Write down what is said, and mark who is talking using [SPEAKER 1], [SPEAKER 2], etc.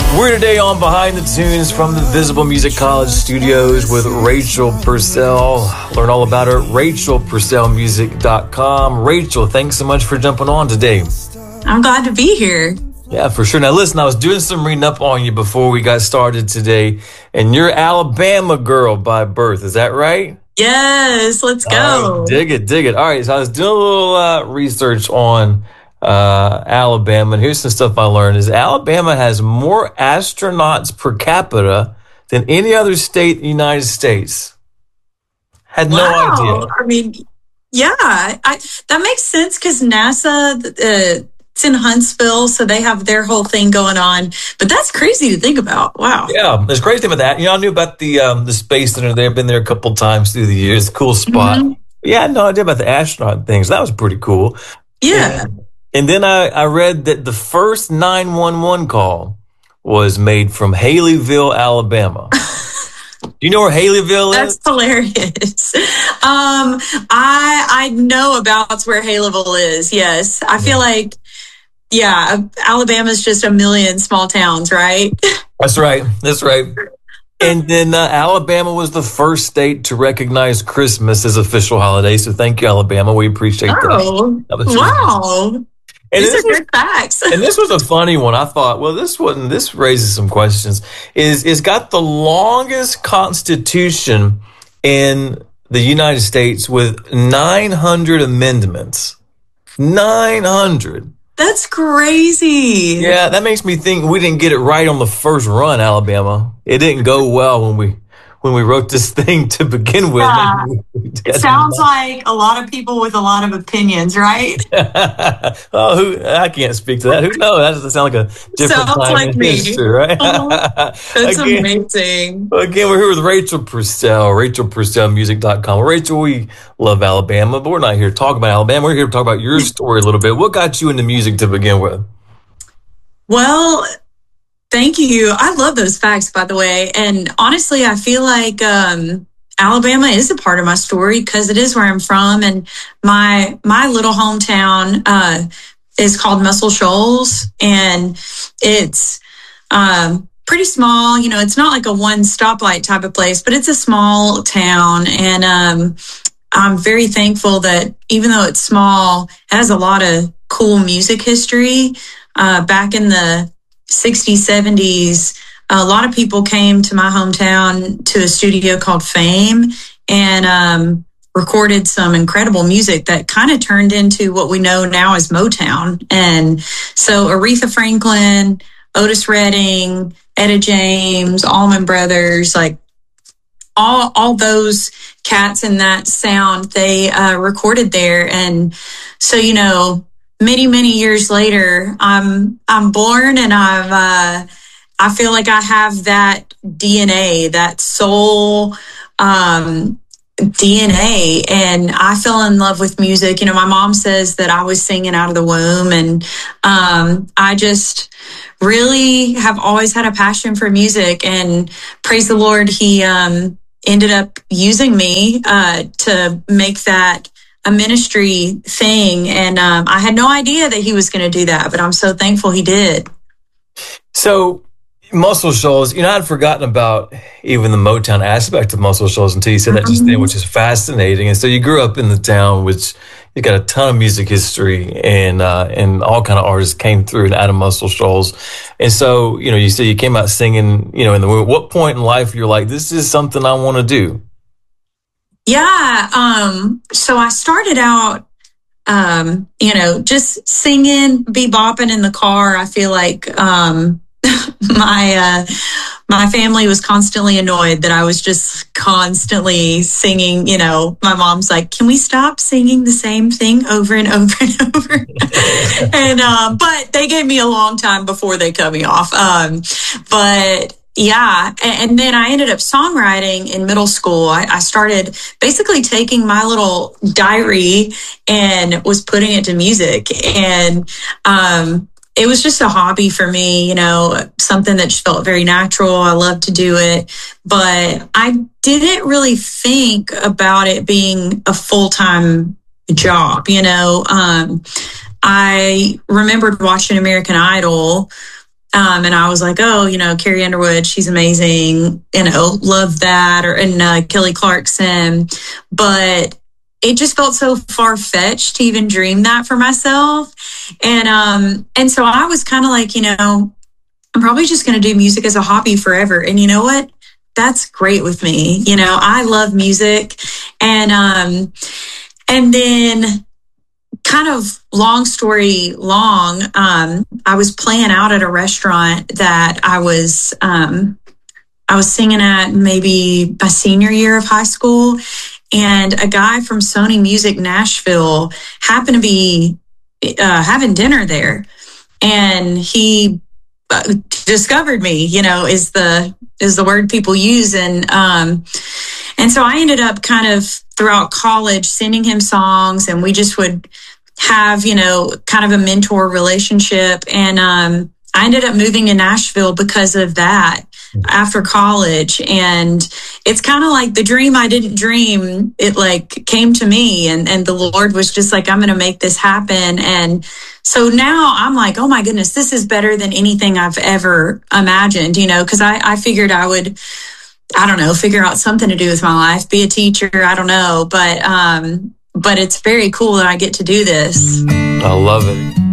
[SPEAKER 1] We're today on Behind the Tunes from the Visible Music College studios with Rachel Purcell. Learn all about her at rachelpurcellmusic.com. Rachel, thanks so much for jumping on today.
[SPEAKER 2] I'm glad to be here.
[SPEAKER 1] Yeah, for sure. Now, listen, I was doing some reading up on you before we got started today, and you're Alabama girl by birth. Is that right?
[SPEAKER 2] Yes, let's go.
[SPEAKER 1] Dig it. All right, so I was doing a little research on Alabama, and here's some stuff I learned is Alabama has more astronauts per capita than any other state in the United States. Had no idea.
[SPEAKER 2] I mean, yeah, that makes sense because NASA, it's in Huntsville, so they have their whole thing going on. But that's crazy to think about. Wow.
[SPEAKER 1] Yeah, it's crazy about that. You know, I knew about the Space Center there. I've been there a couple times through the years. Cool spot. Mm-hmm. Yeah, I had no idea about the astronaut things. That was pretty cool.
[SPEAKER 2] Yeah.
[SPEAKER 1] And then I read that the first 911 call was made from Haleyville, Alabama. Do you know where Haleyville is?
[SPEAKER 2] That's hilarious. I know about where Haleyville is. Yes. I feel like, Alabama's just a million small towns, right?
[SPEAKER 1] That's right. And then Alabama was the first state to recognize Christmas as official holiday. So thank you, Alabama. We appreciate that.
[SPEAKER 2] Wow. And These are good facts.
[SPEAKER 1] And this was a funny one. I thought, well, this raises some questions. It's got the longest constitution in the United States with 900 amendments. 900.
[SPEAKER 2] That's crazy.
[SPEAKER 1] Yeah, that makes me think we didn't get it right on the first run, Alabama. It didn't go well when we wrote this thing to begin with.
[SPEAKER 2] Yeah. It sounds like a lot of people with a lot of opinions, right?
[SPEAKER 1] I can't speak to that. Who knows? That doesn't sound like a different time in history, right?
[SPEAKER 2] That's amazing.
[SPEAKER 1] Again, we're here with Rachel Purcell, rachelpurcellmusic.com. Rachel, we love Alabama, but we're not here to talk about Alabama. We're here to talk about your story a little bit. What got you into music to begin with?
[SPEAKER 2] Well, thank you. I love those facts, by the way. And honestly, I feel like Alabama is a part of my story because it is where I'm from. And my little hometown is called Muscle Shoals. And it's pretty small. You know, it's not like a one stoplight type of place, but it's a small town. And I'm very thankful that even though it's small, it has a lot of cool music history. Back in the 60s, 70s, a lot of people came to my hometown to a studio called Fame and recorded some incredible music that kind of turned into what we know now as Motown. And so Aretha Franklin, Otis Redding, Etta James, Allman Brothers, like all those cats in that sound, they recorded there. And so, you know, many years later, I'm born and I feel like I have that DNA, that soul DNA, and I fell in love with music. You know, my mom says that I was singing out of the womb, and I just really have always had a passion for music. And praise the Lord, He ended up using me to make that a ministry thing. And I had no idea that He was going to do that, but I'm so thankful He did.
[SPEAKER 1] So Muscle Shoals, you know, I'd forgotten about even the Motown aspect of Muscle Shoals until you said that just then, which is fascinating. And so you grew up in the town, which you got a ton of music history, and all kind of artists came through and out of Muscle Shoals. And so, you know, you said you came out singing, you know, in the womb. What point in life you're like, this is something I want to do?
[SPEAKER 2] Yeah. So I started out, you know, just singing, bebopping in the car. I feel like, my family was constantly annoyed that I was just constantly singing. You know, my mom's like, can we stop singing the same thing over and over and over? And, but they gave me a long time before they cut me off. But yeah. And then I ended up songwriting in middle school. I started basically taking my little diary and was putting it to music. And, it was just a hobby for me, you know, something that just felt very natural. I love to do it, but I didn't really think about it being a full-time job. You know, I remembered watching American Idol And I was like, oh, Carrie Underwood, she's amazing. Love that. And Kelly Clarkson. But it just felt so far-fetched to even dream that for myself. And so I was kind of like, I'm probably just going to do music as a hobby forever. And you know what? That's great with me. I love music. And then kind of long story long, I was playing out at a restaurant that I was singing at maybe my senior year of high school. And a guy from Sony Music Nashville happened to be having dinner there. And he discovered me, is the word people use. And so I ended up kind of throughout college sending him songs, and we just would have, kind of a mentor relationship. And I ended up moving to Nashville because of that after college. And it's kind of like the dream I didn't dream, it like came to me, and the Lord was just like, I'm going to make this happen. And so now I'm like, oh my goodness, this is better than anything I've ever imagined, because I figured I would, I don't know, figure out something to do with my life, be a teacher, I don't know, but it's very cool that I get to do this.
[SPEAKER 1] I love it.